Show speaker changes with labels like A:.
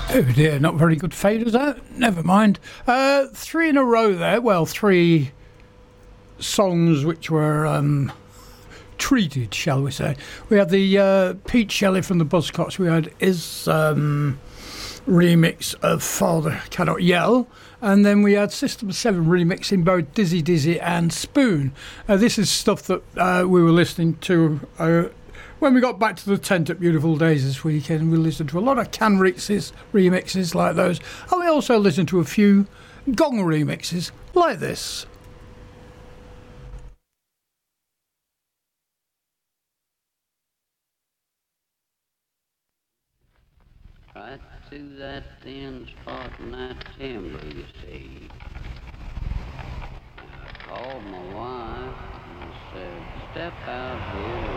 A: Oh dear, not very good fade, is that? Never mind. Three in a row there. Well, three songs which were treated, shall we say. We had the Pete Shelley from the Buzzcocks. We had his remix of Father Cannot Yell. And then we had System 7 remixing both Dizzy Dizzy and Spoon. This is stuff that we were listening to when we got back to the tent at Beautiful Days this weekend. We listened to a lot of Can Ritz's remixes like those. And we also listened to a few Gong remixes like this.
B: Right to that thin spot in that timber, you see. I called my wife and said, step out here.